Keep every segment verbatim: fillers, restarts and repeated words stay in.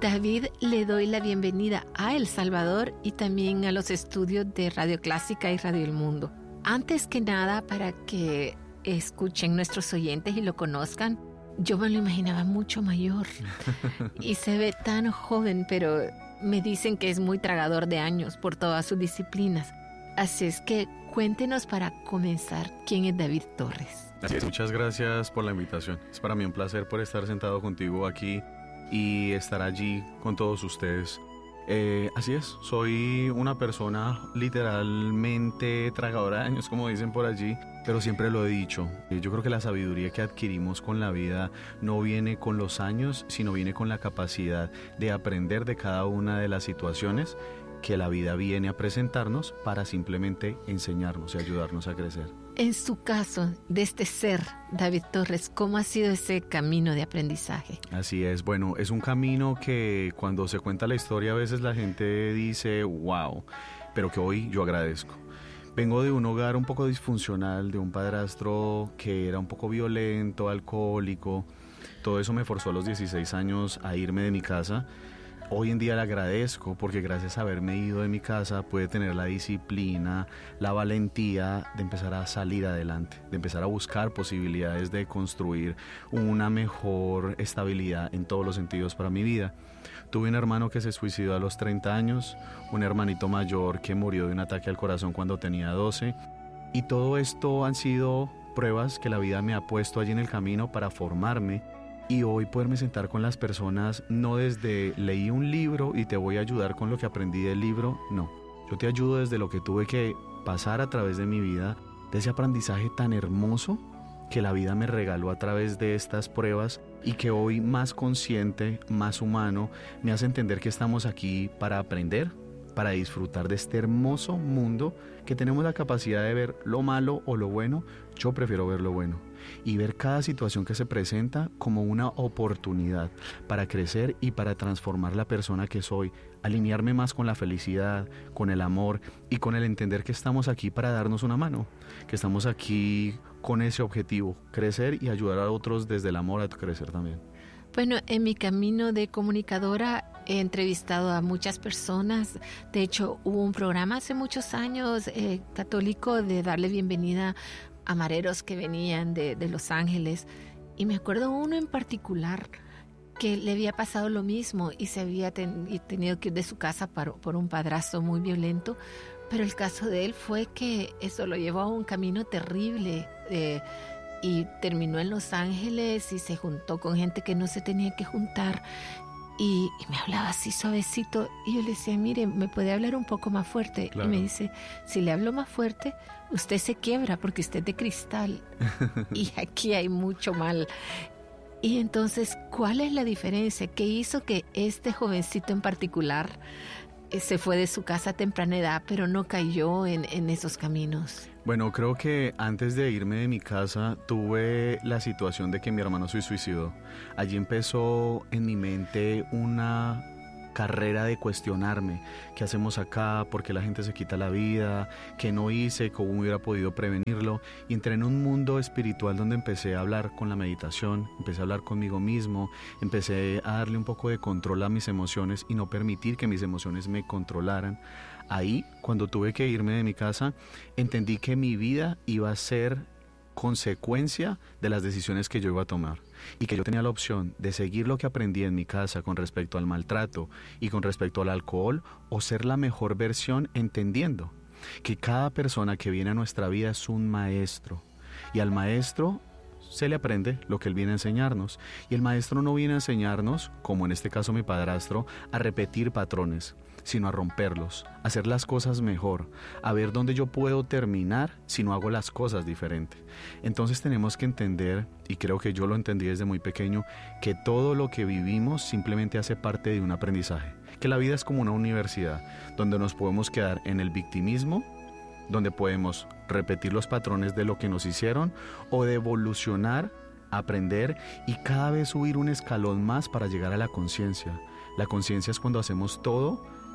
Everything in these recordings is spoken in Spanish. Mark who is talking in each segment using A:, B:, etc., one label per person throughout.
A: David, le doy la bienvenida a El Salvador y también a los estudios de Radio Clásica y Radio El Mundo. Antes que nada, para que escuchen nuestros oyentes y lo conozcan, yo me lo imaginaba mucho mayor y se ve tan joven, pero me dicen que es muy tragador de años por todas sus disciplinas. Así es que cuéntenos para comenzar, ¿quién es David Torres?
B: Así es, muchas gracias por la invitación. Es para mí un placer por estar sentado contigo aquí y estar allí con todos ustedes. Eh, así es, soy una persona literalmente tragadora de años, como dicen por allí, pero siempre lo he dicho. Yo creo que la sabiduría que adquirimos con la vida no viene con los años, sino viene con la capacidad de aprender de cada una de las situaciones que la vida viene a presentarnos para simplemente enseñarnos y ayudarnos a crecer.
A: En su caso, de este ser, David Torres, ¿cómo ha sido ese camino de aprendizaje?
B: Así es, bueno, es un camino que cuando se cuenta la historia a veces la gente dice, wow, pero que hoy yo agradezco. Vengo de un hogar un poco disfuncional, de un padrastro que era un poco violento, alcohólico. Todo eso me forzó a los dieciséis años a irme de mi casa. Hoy en día le agradezco porque gracias a haberme ido de mi casa pude tener la disciplina, la valentía de empezar a salir adelante, de empezar a buscar posibilidades de construir una mejor estabilidad en todos los sentidos para mi vida. Tuve un hermano que se suicidó a los treinta años, un hermanito mayor que murió de un ataque al corazón cuando tenía doce, y todo esto han sido pruebas que la vida me ha puesto allí en el camino para formarme. Y hoy poderme sentar con las personas, no desde leí un libro y te voy a ayudar con lo que aprendí del libro, no. Yo te ayudo desde lo que tuve que pasar a través de mi vida, de ese aprendizaje tan hermoso que la vida me regaló a través de estas pruebas y que hoy más consciente, más humano, me hace entender que estamos aquí para aprender, para disfrutar de este hermoso mundo que tenemos la capacidad de ver lo malo o lo bueno. Yo prefiero ver lo bueno y ver cada situación que se presenta como una oportunidad para crecer y para transformar la persona que soy, alinearme más con la felicidad, con el amor y con el entender que estamos aquí para darnos una mano, que estamos aquí con ese objetivo, crecer y ayudar a otros desde el amor a crecer también.
A: Bueno, en mi camino de comunicadora he entrevistado a muchas personas. De hecho, hubo un programa hace muchos años eh, católico de darle bienvenida a mareros que venían de, de Los Ángeles. Y me acuerdo uno en particular que le había pasado lo mismo y se había ten, y tenido que ir de su casa por, por un padrastro muy violento. Pero el caso de él fue que eso lo llevó a un camino terrible. Eh, y terminó en Los Ángeles y se juntó con gente que no se tenía que juntar y, y me hablaba así suavecito y yo le decía, mire, ¿me puede hablar un poco más fuerte? Claro. Y me dice, si le hablo más fuerte, usted se quiebra porque usted es de cristal y aquí hay mucho mal. Y entonces, ¿cuál es la diferencia? ¿Qué hizo que este jovencito en particular se fue de su casa a temprana edad, pero no cayó en, en esos caminos?
B: Bueno, creo que antes de irme de mi casa tuve la situación de que mi hermano se suicidó. Allí empezó en mi mente una carrera de cuestionarme. ¿Qué hacemos acá? ¿Por qué la gente se quita la vida? ¿Qué no hice? ¿Cómo hubiera podido prevenirlo? Y entré en un mundo espiritual donde empecé a hablar con la meditación, empecé a hablar conmigo mismo, empecé a darle un poco de control a mis emociones y no permitir que mis emociones me controlaran. Ahí, cuando tuve que irme de mi casa, entendí que mi vida iba a ser consecuencia de las decisiones que yo iba a tomar y que yo tenía la opción de seguir lo que aprendí en mi casa con respecto al maltrato y con respecto al alcohol o ser la mejor versión, entendiendo que cada persona que viene a nuestra vida es un maestro y al maestro se le aprende lo que él viene a enseñarnos y el maestro no viene a enseñarnos, como en este caso mi padrastro, a repetir patrones, sino a romperlos, a hacer las cosas mejor, a ver dónde yo puedo terminar si no hago las cosas diferente. Entonces tenemos que entender, y creo que yo lo entendí desde muy pequeño, que todo lo que vivimos simplemente hace parte de un aprendizaje, que la vida es como una universidad, donde nos podemos quedar en el victimismo, donde podemos repetir los patrones de lo que nos hicieron, o de evolucionar, aprender y cada vez subir un escalón más para llegar a la conciencia. La conciencia es cuando hacemos todo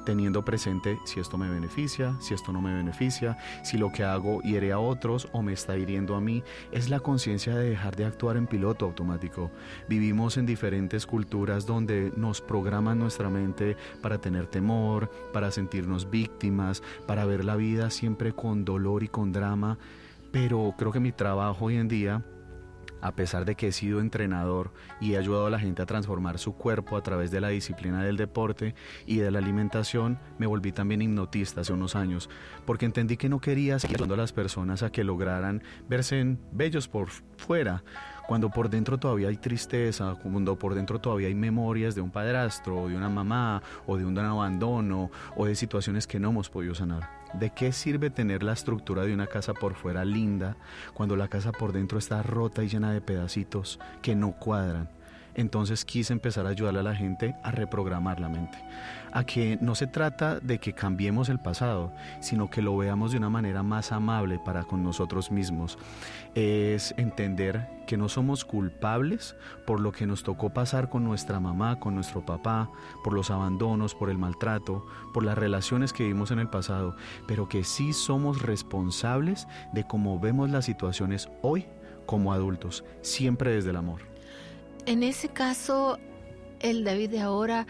B: teniendo presente si esto me beneficia, si esto no me beneficia, si lo que hago hiere a otros o me está hiriendo a mí. Es la conciencia de dejar de actuar en piloto automático. Vivimos en diferentes culturas donde nos programan nuestra mente para tener temor, para sentirnos víctimas, para ver la vida siempre con dolor y con drama. Pero creo que mi trabajo hoy en día, a pesar de que he sido entrenador y he ayudado a la gente a transformar su cuerpo a través de la disciplina del deporte y de la alimentación, me volví también hipnotista hace unos años, porque entendí que no quería seguir ayudando a las personas a que lograran verse bellos por fuera, cuando por dentro todavía hay tristeza, cuando por dentro todavía hay memorias de un padrastro, o de una mamá, o de un abandono, o de situaciones que no hemos podido sanar. ¿De qué sirve tener la estructura de una casa por fuera linda cuando la casa por dentro está rota y llena de pedacitos que no cuadran? Entonces quise empezar a ayudarle a la gente a reprogramar la mente, a que no se trata de que cambiemos el pasado, sino que lo veamos de una manera más amable para con nosotros mismos. Es entender que no somos culpables por lo que nos tocó pasar con nuestra mamá, con nuestro papá, por los abandonos, por el maltrato, por las relaciones que vivimos en el pasado, pero que sí somos responsables de cómo vemos las situaciones hoy como adultos, siempre desde el amor.
A: En ese caso, el David de ahora,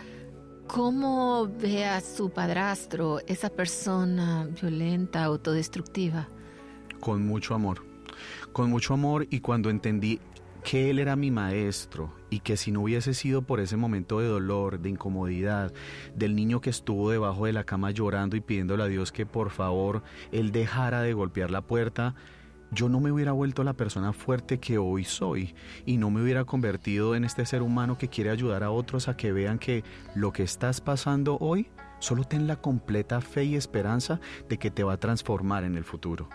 A: ¿cómo ve a su padrastro, esa persona violenta, autodestructiva?
B: Con mucho amor, con mucho amor, y cuando entendí que él era mi maestro y que si no hubiese sido por ese momento de dolor, de incomodidad, del niño que estuvo debajo de la cama llorando y pidiéndole a Dios que por favor él dejara de golpear la puerta, yo no me hubiera vuelto la persona fuerte que hoy soy y no me hubiera convertido en este ser humano que quiere ayudar a otros a que vean que lo que estás pasando hoy, solo ten la completa fe y esperanza de que te va a transformar en el futuro.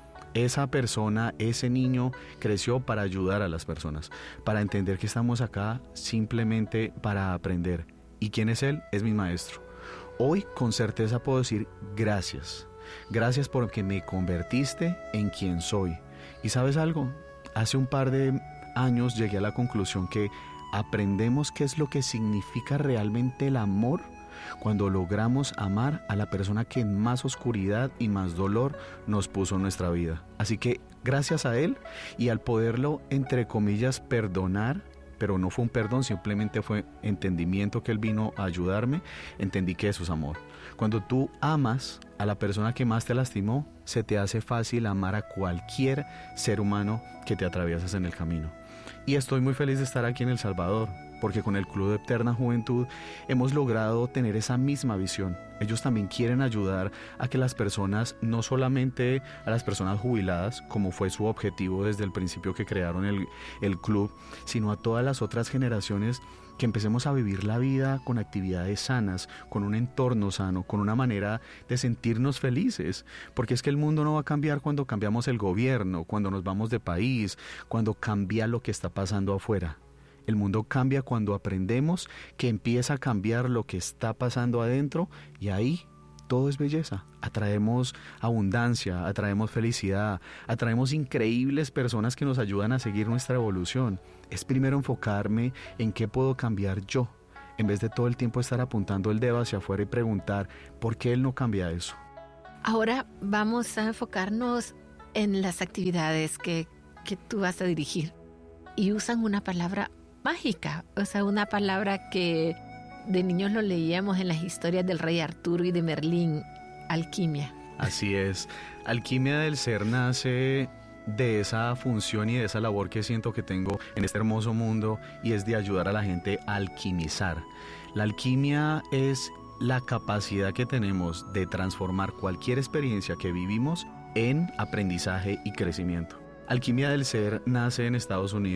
B: Esa persona, ese niño creció para ayudar a las personas, para entender que estamos acá simplemente para aprender. ¿Y quién es él? Es mi maestro. Hoy con certeza puedo decir gracias. Gracias porque me convertiste en quien soy. ¿Y sabes algo? Hace un par de años llegué a la conclusión que aprendemos qué es lo que significa realmente el amor cuando logramos amar a la persona que en más oscuridad y más dolor nos puso en nuestra vida. Así que gracias a él y al poderlo, entre comillas, perdonar, pero no fue un perdón, simplemente fue entendimiento que él vino a ayudarme, entendí que eso es amor. Cuando tú amas a la persona que más te lastimó, se te hace fácil amar a cualquier ser humano que te atraviesas en el camino. Y estoy muy feliz de estar aquí en El Salvador, porque con el Club de Eterna Juventud hemos logrado tener esa misma visión. Ellos también quieren ayudar a que las personas, no solamente a las personas jubiladas, como fue su objetivo desde el principio que crearon el, el club, sino a todas las otras generaciones, que empecemos a vivir la vida con actividades sanas, con un entorno sano, con una manera de sentirnos felices, porque es que el mundo no va a cambiar cuando cambiamos el gobierno, cuando nos vamos de país, cuando cambia lo que está pasando afuera. El mundo cambia cuando aprendemos que empieza a cambiar lo que está pasando adentro, y ahí todo es belleza. Atraemos abundancia, atraemos felicidad, atraemos increíbles personas que nos ayudan a seguir nuestra evolución. Es primero enfocarme en qué puedo cambiar yo, en vez de todo el tiempo estar apuntando el dedo hacia afuera y preguntar ¿por qué él no cambia eso?
A: Ahora vamos a enfocarnos en las actividades que, que tú vas a dirigir. Y usan una palabra mágica, o sea, una palabra que de niños lo leíamos en las historias del rey Arturo y de Merlín, alquimia.
B: Así es, Alquimia del Ser nace de esa función y de esa labor que siento que tengo en este hermoso mundo, y es de ayudar a la gente a alquimizar. La alquimia es la capacidad que tenemos de transformar cualquier experiencia que vivimos en aprendizaje y crecimiento. Alquimia del Ser nace en Estados Unidos